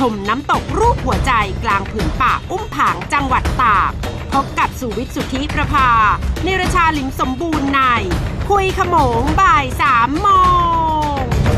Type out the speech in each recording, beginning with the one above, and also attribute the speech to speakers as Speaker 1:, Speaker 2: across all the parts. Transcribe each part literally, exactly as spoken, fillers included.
Speaker 1: มน้ำตกรูปหัวใจกลางผืนป่าอุ้มผางจังหวัดตากพบกับสุวิทย์สุทธิประภาเนรชาลิมสมบูรณ์ในคุยขโมงบ่ายสามโมง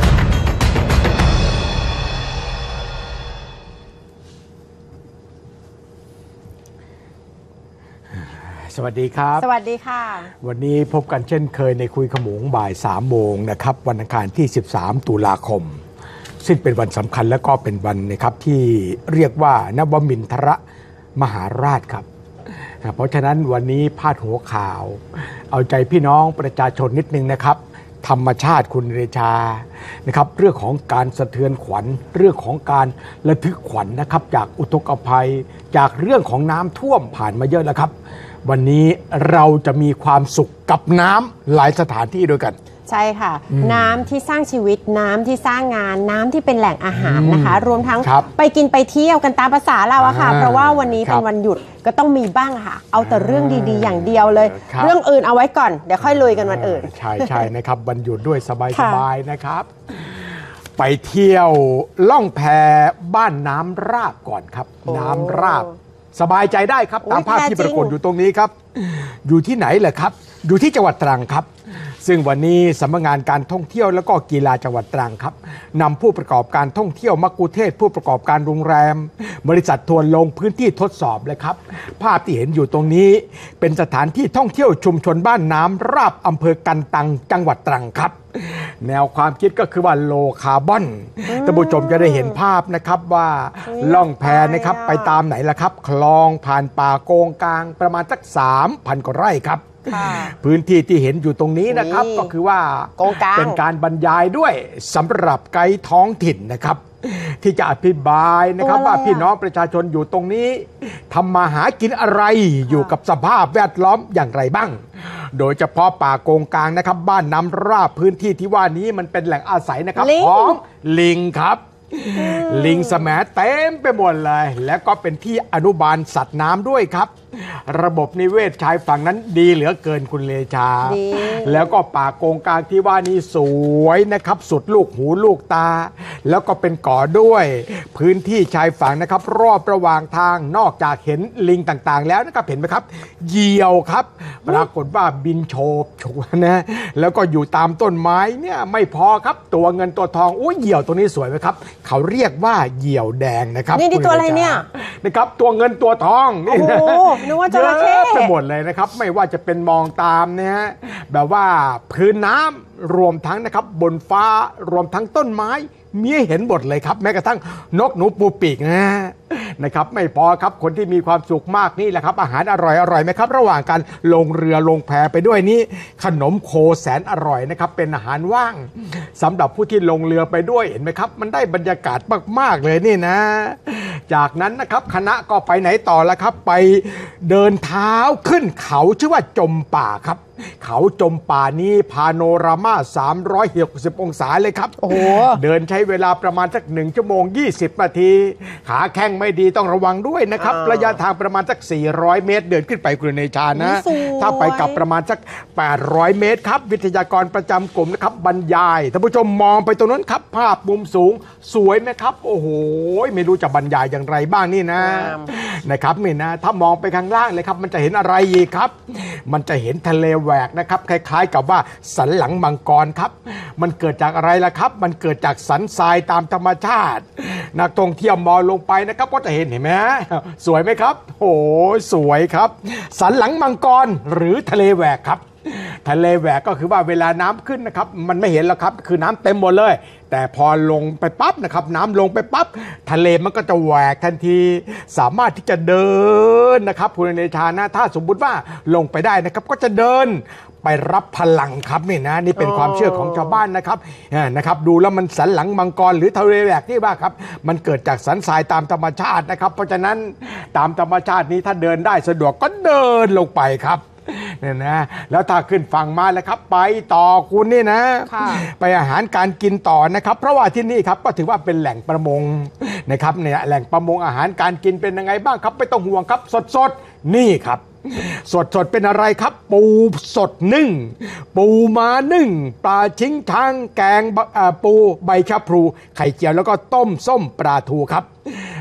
Speaker 2: สวัสดีครับ
Speaker 1: สวัสดีค่ะ
Speaker 2: วันนี้พบกันเช่นเคยในคุยขโมงบ่ายสามโมงนะครับวันอังคารที่สิบสามตุลาคมซึ่งเป็นวันสำคัญและก็เป็นวันนะครับที่เรียกว่านวมินทรมหาราชครับเพราะฉะนั้นวันนี้พาดหัวข่าวเอาใจพี่น้องประชาชนนิดนึงนะครับธรรมชาติคุณเรชานะครับเรื่องของการสะเทือนขวัญเรื่องของการระทึกขวัญนะครับจากอุทกภัยจากเรื่องของน้ำท่วมผ่านมาเยอะแล้วครับวันนี้เราจะมีความสุขกับน้ำหลายสถานที่ด้วยกัน
Speaker 1: ใช่ค่ะน้ำที่สร้างชีวิตน้ำที่สร้างงานน้ำที่เป็นแหล่งอาหารนะคะรวมทั้งไปกินไปเที่ยวกันตามภาษาเราอะค่ะเพราะว่าวันนี้เป็นวันหยุดก็ต้องมีบ้างค่ะเอาแต่เรื่องดีๆอย่างเดียวเลยเรื่องอื่นเอาไว้ก่อนเดี๋ยวค่อยลุยกันวันอื่น
Speaker 2: ใช่ใช่นะครับวันหยุดด้วยสบายๆนะครับไปเที่ยวล่องแพบ้านน้ำราบก่อนครับน้ำราบสบายใจได้ครับตามภาพที่ปรากฏอยู่ตรงนี้ครับอยู่ที่ไหนเหรอครับอยู่ที่จังหวัดตรังครับซึ่งวันนี้สำนักงานการท่องเที่ยวและก็กีฬาจังหวัดตรังครับนำผู้ประกอบการท่องเที่ยวมักคุเทศก์ผู้ประกอบการโรงแรมบริษัททัวร์ลงพื้นที่ทดสอบเลยครับภาพที่เห็นอยู่ตรงนี้เป็นสถานที่ท่องเที่ยวชุมชนบ้านน้ำราบอำเภอกันตังจังหวัดตรังครับแนวความคิดก็คือว่าโลคาร์บอนท่านผู้ชมจะได้เห็นภาพนะครับว่าล่องแพนะครับไปตามไหนล่ะครับคลองผ่านป่าโกงกลางประมาณสัก สามพัน กว่าไร่ครับพื้นที่ที่เห็นอยู่ตรงนี้นะครับก็คือว่าเป็นการบรรยายด้วยสำหรับไกด์ท้องถิ่นนะครับที่จะอธิบายนะครับว่าพี่น้องประชาชนอยู่ตรงนี้ทำมาหากินอะไรอยู่กับสภาพแวดล้อมอย่างไรบ้างโดยเฉพาะป่าโกงกลางนะครับบ้านน้ำราบพื้นที่ที่ว่านี้มันเป็นแหล่งอาศัยนะครับของลิงครับลิงแสมเต็มไปหมดเลยและก็เป็นที่อนุบาลสัตว์น้ำด้วยครับระบบนิเวศชายฝั่งนั้นดีเหลือเกินคุณเลชาแล้วก็ป่าโกงกลางที่ว่านี้สวยนะครับสุดลูกหูลูกตาแล้วก็เป็นก่อด้วยพื้นที่ชายฝั่งนะครับรอบระหว่างทางนอกจากเห็นลิงต่างๆแล้วนะครับเห็นไหมครับเหยี่ยวครับปรากฏว่าบินโฉบฉกนะแล้วก็อยู่ตามต้นไม้เนี่ยไม่พอครับตัวเงินตัวทองโอ้ยเหยี่ยวตัวนี้สวยไหมครับเขาเรียกว่าเหยี่ยวแดงนะครับ
Speaker 1: นี่ตัวอะไรเนี่ย
Speaker 2: นะครับตัวเงินตัวทองนี่นะ
Speaker 1: นึกว่าจระเข้
Speaker 2: ไปหมดเลยนะครับไม่ว่าจะเป็นมองตามเนี่ยฮะแบบว่าพื้นน้ำรวมทั้งนะครับบนฟ้ารวมทั้งต้นไม้มีเห็นหมดเลยครับแม้กระทั่งนกหนูปูปีกนะนะครับไม่พอครับคนที่มีความสุขมากนี่แหละครับอาหารอร่อยอร่อยไหมครับระหว่างการลงเรือลงแพไปด้วยนี่ขนมโคแสนอร่อยนะครับเป็นอาหารว่างสำหรับผู้ที่ลงเรือไปด้วยเห็นไหมครับมันได้บรรยากาศมากๆเลยนี่นะจากนั้นนะครับคณะก็ไปไหนต่อแล้วครับไปเดินเท้าขึ้นเขาชื่อว่าจมป่าครับเขาจมป่านี้พาโนรามาสามร้อยหกสิบองศาเลยครับโอ้เดินใช้เวลาประมาณสักหนึ่งชั่วโมงยี่สิบนาทีขาแข้งไม่ดีต้องระวังด้วยนะครับระยะทางประมาณสักสี่ร้อยเมตรเดินขึ้นไปคุณในชานะถ้าไปกลับประมาณสักแปดร้อยเมตรครับวิทยากรประจำกลุ่มนะครับบรรยายท่านผู้ชมมองไปตรงนั้นครับภาพมุมสูงสวยไหมครับโอ้โหไม่รู้จะบรรยายอย่างไรบ้างนี่นะนะครับนี่นะถ้ามองไปข้างล่างเลยครับมันจะเห็นอะไรอีกครับมันจะเห็นทะเลแหวกนะครับคล้ายๆกับว่าสันหลังมังกรครับมันเกิดจากอะไรล่ะครับมันเกิดจากสันทรายตามธรรมชาตินักท่องเที่ยวมองลงไปนะครับก็จะเห็นเห็นไหมสวยไหมครับโอ้สวยครับสันหลังมังกรหรือทะเลแหวกครับทะเลแหวกก็คือว่าเวลาน้ำขึ้นนะครับมันไม่เห็นแล้วครับคือน้ำเต็มหมดเลยแต่พอลงไปปั๊บนะครับน้ำลงไปปั๊บทะเลมันก็จะแหวกทันทีสามารถที่จะเดินนะครับคุณเนชานะถ้าสมมุติว่าลงไปได้นะครับก็จะเดินไปรับพลังครับนี่นะนี่เป็นความเชื่อของชาวบ้านนะครับนะครับดูแล้วมันสันหลังมังกรหรือทะเลแหวกที่ว่าครับมันเกิดจากสันทรายตามธรรมชาตินะครับเพราะฉะนั้นตามธรรมชาตินี้ถ้าเดินได้สะดวกก็เดินลงไปครับเนี่ยนะแล้วถ้าขึ้นฝั่งมาแล้วครับไปต่อคุณนี่นะไปอาหารการกินต่อนะครับเพราะว่าที่นี่ครับก็ถือว่าเป็นแหล่งประมงนะครับเนี่ยแหล่งประมงอาหารการกินเป็นยังไงบ้างครับไม่ต้องห่วงครับสดๆนี่ครับสดๆเป็นอะไรครับปูสดนึ่งปูม้านึ่งปลาชิงชังแกงปูใบชะพลูไข่เจียวแล้วก็ต้มส้มปลาทูครับ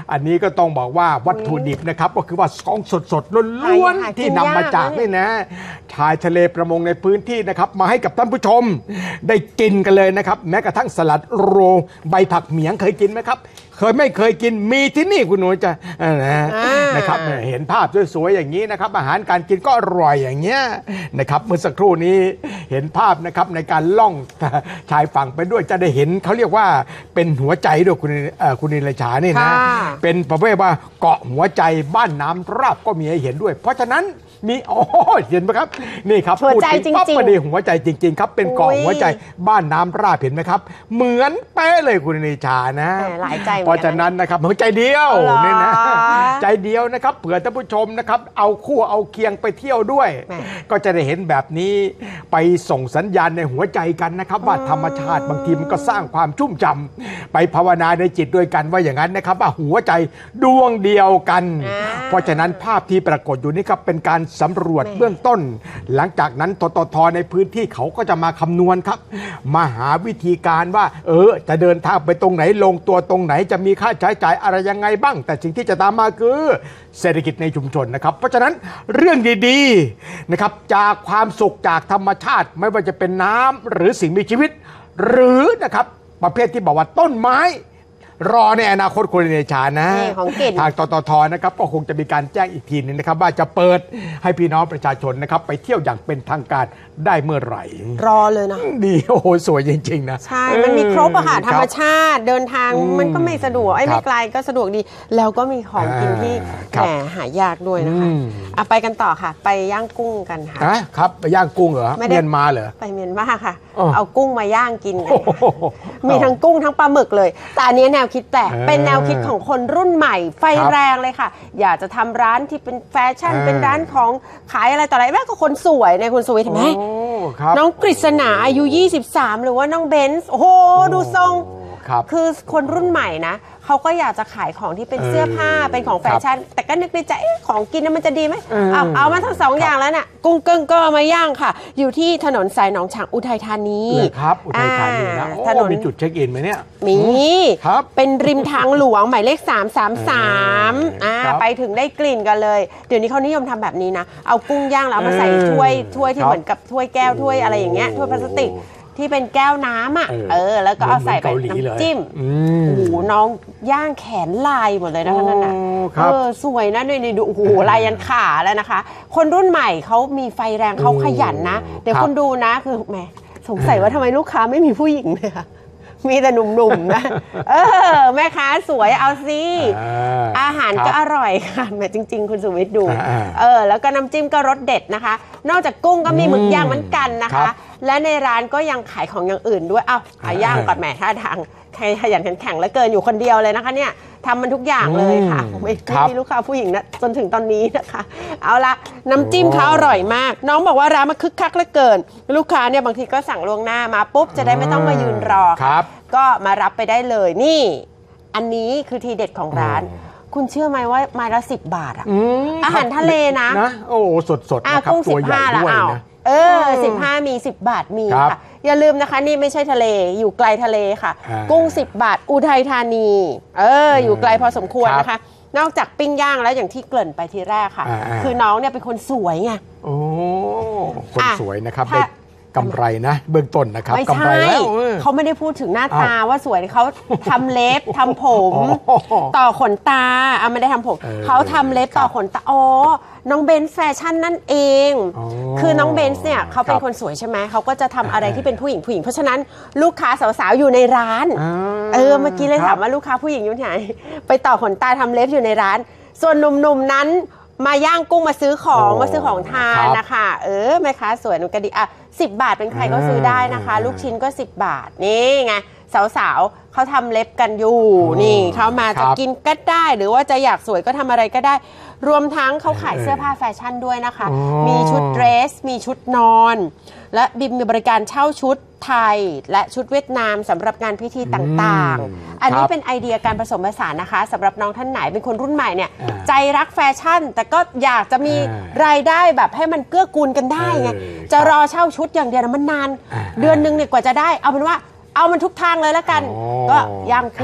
Speaker 2: อันนี้ก็ต้องบอกว่าวัตถุดิบนะครับก็คือว่าของสดๆล้วนๆที่นำมาจากนี่นะชายทะเลประมงในพื้นที่นะครับมาให้กับท่านผู้ชมได้กินกันเลยนะครับแม้กระทั่งสลัดโรใบผักเหมียงเคยกินไหมครับเคยไม่เคยกินมีที่นี่คุณหนูจะนะครับเห็นภาพสวยๆอย่างนี้นะครับอาหารการกินก็อร่อยอย่างเงี้ยนะครับเมื่อสักครู่นี้เห็นภาพนะครับในการล่องชายฝั่งไปด้วยจะได้เห็นเขาเรียกว่าเป็นหัวใจด้วยคุณคุณนิรชานี่นะเป็นประเภทว่าเกาะหัวใจบ้านน้ำราบก็มีให้เห็นด้วยเพราะฉะนั้นมีอ๋อเห็นไหมครับนี่ครับพูดถึงปั๊บประเดี๋ยวหัวใจจริงๆครับเป็นเกาะหัวใจบ้านน้ำราบเห็นไหมครับเหมือนเป๊ะเลยคุณนิชานะ
Speaker 1: หลายใจ
Speaker 2: เพราะฉะนั้นนะครับหัวใจเดียวนี่นะใจเดียวนะครับเผื่อท่านผู้ชมนะครับเอาคู่เอาเคียงไปเที่ยวด้วยก็จะได้เห็นแบบนี้ไปส่งสัญญาณในหัวใจกันนะครับว่าธรรมชาติบางทีมันก็สร้างความชุ่มฉ่ำไปภาวนาในจิตด้วยกันว่าอย่างนั้นนะครับว่าหัวใจดวงเดียวกันเพราะฉะนั้นภาพที่ปรากฏอยู่นี่ครับเป็นการสำรวจเบื้องต้นหลังจากนั้นทททในพื้นที่เขาก็จะมาคำนวณครับมาหาวิธีการว่าเออจะเดินทางไปตรงไหนลงตัวตรงไหนจะมีค่าใช้จ่ายอะไรยังไงบ้างแต่สิ่งที่จะตามมาคือเศรษฐกิจในชุมชนนะครับเพราะฉะนั้นเรื่องดีๆนะครับจากความสุขจากธรรมชาติไม่ว่าจะเป็นน้ำหรือสิ่งมีชีวิตหรือนะครับประเภทที่บอกว่าต้นไม้รอในอนาคตคุณเนชานะทางตททนะครับก็คงจะมีการแจ้งอีกทีนึงนะครับว่าจะเปิดให้พี่น้องประชาชนนะครับไปเที่ยวอย่างเป็นทางการได้เมื่อไหร่
Speaker 1: รอเลยนะ
Speaker 2: ดีโอ้โหสวยจริงๆนะ
Speaker 1: ใช่มันมีครบอะค่ะธรรมชาติเดินทางมันก็ไม่สะดวกไอ้ไม่ไกลก็สะดวกดีแล้วก็มีของกินที่แหมหายากด้วยนะคะอ่ะไปกันต่อค่ะไปย่างกุ้งกันค่ะ
Speaker 2: ครับไปย่างกุ้งเหรอเมียนมาเหรอ
Speaker 1: ไปเมียนมาค่ะเอากุ้งมาย่างกินกันมีทั้งกุ้งทั้งปลาหมึกเลยแต่อันนี้แนวคิดแปลกเป็นแนวคิดของคนรุ่นใหม่ไฟแรงเลยค่ะอยากจะทำร้านที่เป็นแฟชั่นเป็นร้านของขายอะไรต่ออะไรแม่ก็คนสวยในคนสวยเห็นไหมน้องกฤษณาอายุยี่สิบสามหรือว่าน้องเบนซ์โอ้โหดูทรงคือคนรุ่นใหม่นะเขาก็อยากจะขายของที่เป็นเสื้อผ้าเป็นของแฟชั่นแต่ก็นึกในใจของกินนั้นมันจะดีไหมเอาเอามาทั้งสองอย่างแล้วน่ะกุ้งเกิ้งก็มาย่างค่ะอยู่ที่ถนนสายหนองฉางอุทัยธานี
Speaker 2: ครับอุทัยธานีนะถนนมีจุดเช็คอินไหมเนี่ย
Speaker 1: มีเป็นริมทางหลวงหมายเลขสามสามสามอ่าไปถึงได้กลิ่นกันเลยเดี๋ยวนี้เขานิยมทำแบบนี้นะเอากุ้งย่างแล้วมาใส่ถ้วยถ้วยที่เหมือนกับถ้วยแก้วถ้วยอะไรอย่างเงี้ยถ้วยพลาสติกที่เป็นแก้วน้ำอ่ะเออแล้วก็เอาใส่ไปน้ำจิ้มโอ้โหน้องย่างแขนลายหมดเลยนะคะนั่นน่ะเออสวยนะนี่ดูโอ้โหลายยันขาแล้วนะคะคนรุ่นใหม่เขามีไฟแรงเขาขยันนะเดี๋ยวคุณดูนะคือแหมสงสัยว่าทำไมลูกค้าไม่มีผู้หญิงเลยค่ะมีแต่หนุ่มๆนะเออแม่ค้าสวยเอาสิอาหารก็อร่อยค่ะแม่จริงๆคุณสุวิทย์ดูเออแล้วก็น้ำจิ้มก็รสเด็ดนะคะนอกจากกุ้งก็มีหมึกย่างเหมือนกันนะคะและในร้านก็ยังขายของอย่างอื่นด้วยอ้าวขายย่างก่อนแหมท่าทางใครขยันขันแข็งแล้วเกินอยู่คนเดียวเลยนะคะเนี่ยทำมันทุกอย่างเลยค่ะไม่มีลูกค้าผู้หญิงนะจนถึงตอนนี้นะคะเอาละน้ำจิ้มเขาอร่อยมากน้องบอกว่าร้านมันคึกคักเหลือเกินลูกค้าเนี่ยบางทีก็สั่งล่วงหน้ามาปุ๊บจะได้ไม่ต้องมายืนรอก็มารับไปได้เลยนี่อันนี้คือทีเด็ดของร้านคุณเชื่อไหมว่าไม้ละสิบบาทอะอาหารทะเลนะ
Speaker 2: นะโอ้สดสดนะครับตัวใหญ่ด้วยนะ
Speaker 1: เออสิบห้ามีสิบบาทมีค่ะอย่าลืมนะคะนี่ไม่ใช่ทะเลอยู่ไกลทะเลค่ะกุ้งสิบบาทอุทัยธานีเอออยู่ไกลพอสมควรนะคะนอกจากปิ้งย่างแล้วอย่างที่เกริ่นไปทีแรกค่ะคือน้องเนี่ยเป็นคนสวยไง
Speaker 2: โอ้คนสวยนะครับได้กำไรนะเบื้องต้นนะครับ
Speaker 1: กำไรแล้วเขาไม่ได้พูดถึงหน้าตาว่าสวยเขาทำเล็บทำผมต่อขนตาอ่ะไม่ได้ทำผมเขาทำเล็บต่อขนตาอ๋อน้องเบนซ์แฟชั่นนั่นเองคือน้องเบนซ์เนี่ยเขาเป็นคนสวยใช่ไหมเขาก็จะทำอะไรที่เป็นผู้หญิงผู้หญิงเพราะฉะนั้นลูกค้าสาวๆอยู่ในร้านเออเมื่อกี้เลยถามว่าลูกค้าผู้หญิงอยู่ไหนไปต่อขนตาทำเล็บอยู่ในร้านส่วนหนุ่มๆนั้นมาย่างกุ้งมาซื้อของมาซื้อของทานนะคะเออแม่ค้าสวยนุ่นกระดิอ่ะสิบบาทเป็นใครก็ซื้อได้นะคะลูกชิ้นก็สิบบาทนี่ไงสาวๆเขาทำเล็บกันอยู่นี่เขามาจะกินก็ได้หรือว่าจะอยากสวยก็ทำอะไรก็ได้รวมทั้งเขาขายเสื้อผ้าแฟชั่นด้วยนะคะมีชุดเดรสมีชุดนอนและบิมมีบริการเช่าชุดไทยและชุดเวียดนามสำหรับงานพิธีต่างๆอันนี้เป็นไอเดียการผสมผสานนะคะสำหรับน้องท่านไหนเป็นคนรุ่นใหม่เนี่ยใจรักแฟชั่นแต่ก็อยากจะมีรายได้แบบให้มันเกื้อกูลกันได้ไงจะรอเช่าชุดอย่างเดียวมันนานเดือนนึงเนี่ยกว่าจะได้เอาเป็นว่าเอามันทุกทางเลยแล้วกันก็ย่าง